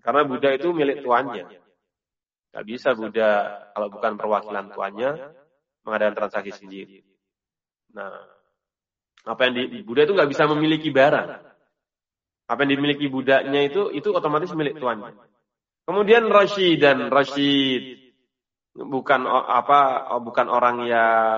Karena budak itu milik tuannya. Nggak bisa budak kalau bukan perwakilan tuannya mengadakan transaksi sendiri. Nah, apa yang budak itu nggak bisa memiliki barang. Apa yang dimiliki budaknya itu otomatis milik tuannya. Kemudian Rashid bukan orang yang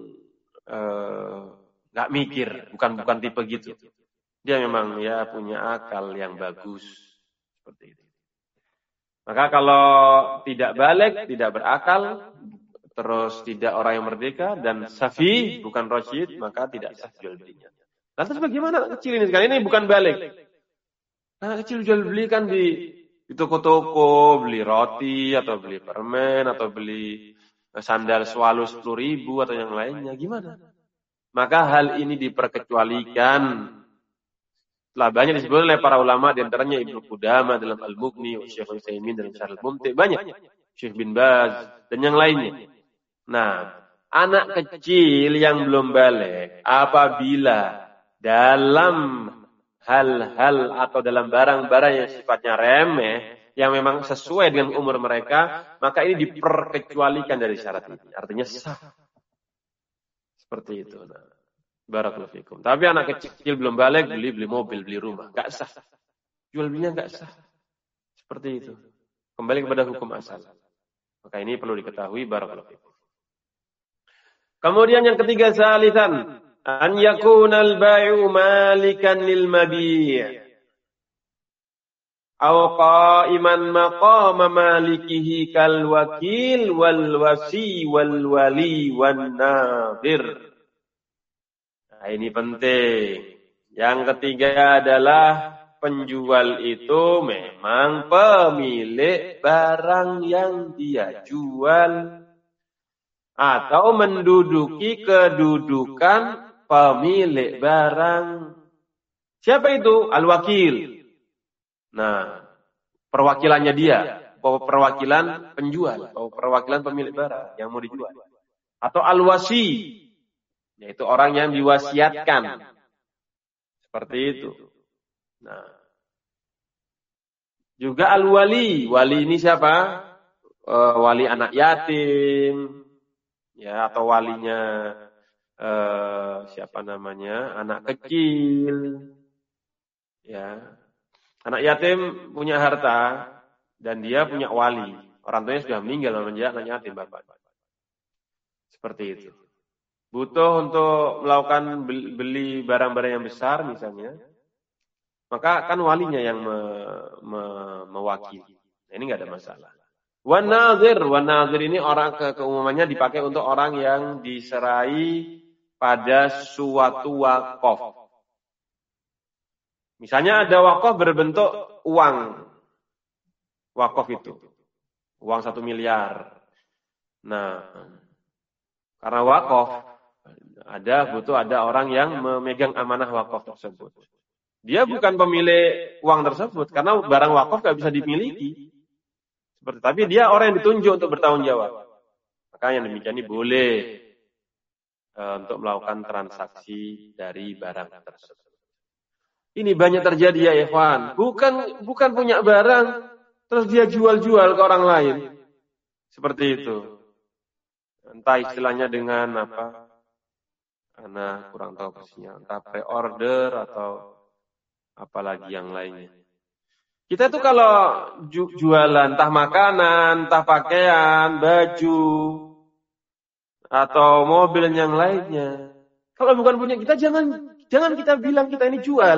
nggak mikir, bukan tipe gitu. Dia memang ya punya akal yang bagus seperti itu. Maka kalau tidak balik, tidak berakal, terus tidak orang yang merdeka dan safi bukan Rashid, maka tidak sah jual belinya. Lantas bagaimana anak kecil ini sekarang? Ini bukan balik. Anak kecil jual beli kan di toko-toko, beli roti atau beli permen atau beli sandal swallow 10.000 atau yang lainnya. Gimana? Maka hal ini diperkecualikan. Telah banyak disebut oleh para ulama, di antaranya Ibnu Qudamah dalam Al-Mughni, Syekh Utsaimin dalam Syarh Al-Mumti', banyak. Syekh bin Baz dan yang lainnya. Nah, anak kecil yang belum balik apabila dalam hal-hal atau dalam barang-barang yang sifatnya remeh, yang memang sesuai dengan umur mereka, maka ini diperkecualikan dari syarat ini. Artinya sah. Seperti itu. Nah, barakallahu fikum. Tapi anak kecil belum balik, beli mobil, beli rumah. Gak sah. Jual belinya gak sah. Seperti itu. Kembali kepada hukum asal. Maka ini perlu diketahui, barakallahu fikum. Kemudian yang ketiga, salisan. An yakunal bai'u malikan lil mabi' aw qa'iman maqama malikihi kal wakil wal wasi wal wali wan nadhir. Nah, ini penting. Yang ketiga adalah penjual itu memang pemilik barang yang dia jual atau menduduki kedudukan pemilik barang. Siapa itu? Al-wakil. Nah, perwakilannya dia, perwakilan penjual, perwakilan pemilik barang yang mau dijual. Atau al-wasi, yaitu orang yang diwasiatkan. Seperti itu. Nah, juga al-wali. Wali ini siapa? Wali anak yatim, ya, atau walinya siapa namanya? Anak kecil. Ya. Anak yatim punya harta dan dia punya wali. Orang tuanya sudah meninggal, namanya anak yatim bapak. Seperti itu. Butuh untuk melakukan beli barang-barang yang besar misalnya, maka kan walinya yang mewakili. Nah, ini nggak ada masalah. Wan nazir ini orang keumumannya dipakai untuk orang yang diserai pada suatu wakaf. Misalnya ada wakaf berbentuk uang. Wakaf itu uang 1 miliar. Nah, karena wakaf butuh ada orang yang memegang amanah wakaf tersebut. Dia bukan pemilik uang tersebut karena barang wakaf nggak bisa dimiliki. Tapi dia orang yang ditunjuk untuk bertanggung jawab. Maka yang demikian ini boleh untuk melakukan transaksi dari barang tersebut. Ini banyak terjadi ya ikhwan. Bukan punya barang terus dia jual-jual ke orang lain. Seperti itu. Entah istilahnya dengan apa? Ana kurang tahu persisnya. Entah pre-order atau apalagi yang lainnya. Kita tuh kalau jualan entah makanan, entah pakaian, baju, atau mobil yang lainnya. Kalau bukan punya kita, jangan kita bilang kita ini jual.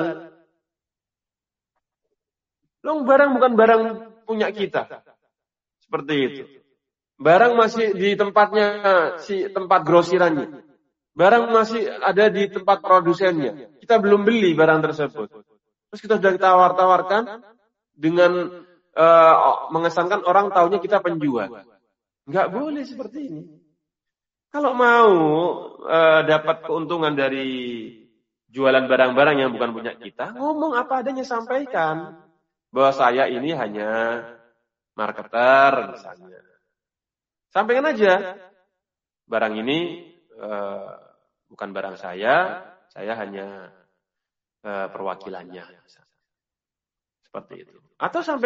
Loh, barang bukan barang punya kita. Seperti itu. Barang masih di tempatnya, tempat grosirannya. Barang masih ada di tempat produsennya. Kita belum beli barang tersebut. Terus kita sudah ditawar-tawarkan dengan mengesankan orang taunya kita penjual. Nggak boleh seperti ini. Kalau mau dapat keuntungan dari jualan barang-barang yang bukan punya kita, ngomong apa adanya, sampaikan bahwa saya ini hanya marketer misalnya. Sampaikan aja, barang ini bukan barang saya hanya perwakilannya. Seperti itu. Atau sampai